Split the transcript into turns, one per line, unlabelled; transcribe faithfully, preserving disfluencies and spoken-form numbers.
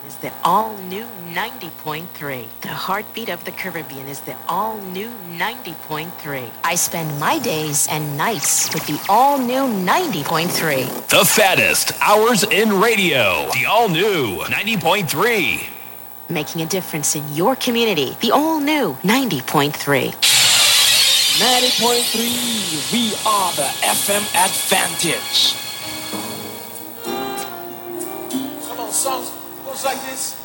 Is the all-new ninety point three. The heartbeat of the Caribbean is the all-new ninety point three. I spend my days and nights with the all-new ninety point three.
The fattest hours in radio. The all-new ninety point three.
Making a difference in your community. The all-new ninety point three.
ninety point three. We are the F M Advantage. Come on, songs goes like this.